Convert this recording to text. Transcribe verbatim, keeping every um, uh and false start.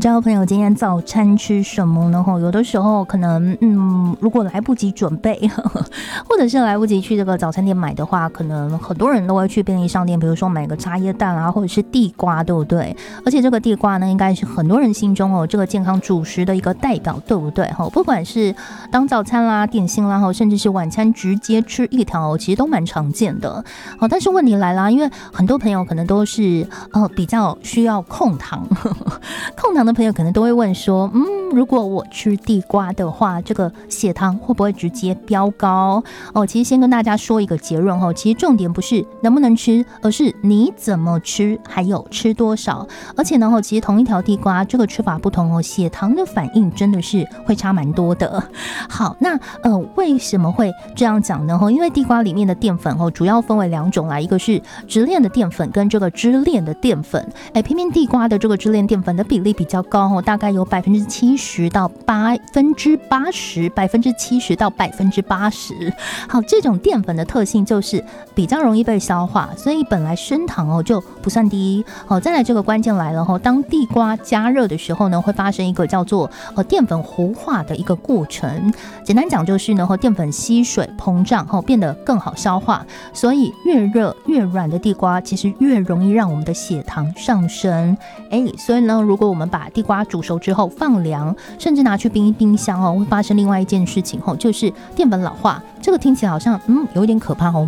知道朋友今天早餐吃什么呢？有的时候可能嗯，如果来不及准备呵呵或者是来不及去这个早餐店买的话，可能很多人都会去便利商店，比如说买个茶叶蛋啊，或者是地瓜，对不对？而且这个地瓜呢，应该是很多人心中哦这个健康主食的一个代表，对不对？不管是当早餐啦、点心啦，甚至是晚餐直接吃一条，其实都蛮常见的。但是问题来啦，因为很多朋友可能都是呃比较需要控糖，呵呵控糖的朋友可能都会问说，嗯，如果我吃地瓜的话，这个血糖会不会直接飙高？哦，其实先跟大家说一个结论哦，其实重点不是能不能吃，而是你怎么吃，还有吃多少。而且呢，其实同一条地瓜，这个吃法不同哦，血糖的反应真的是会差蛮多的。好，那呃为什么会这样讲呢？因为地瓜里面的淀粉哦，主要分为两种啦，一个是直链的淀粉跟这个支链的淀粉。哎，偏偏地瓜的这个支链淀粉的比例比较高哦，大概有百分之七十到百分之八十，百分之七十到百分之八十。好，这种淀粉的特性就是比较容易被消化，所以本来升糖哦就不算低。好，再来这个关键来了哈，当地瓜加热的时候呢，会发生一个叫做呃淀粉糊化的一个过程。简单讲就是呢，淀粉吸水膨胀后变得更好消化，所以越热越软的地瓜其实越容易让我们的血糖上升。哎，所以呢，如果我们把地瓜煮熟之后放凉，甚至拿去冰冰箱哦，会发生另外一件事情哦，就是淀粉老化。这个听起来好像嗯有点可怕哦。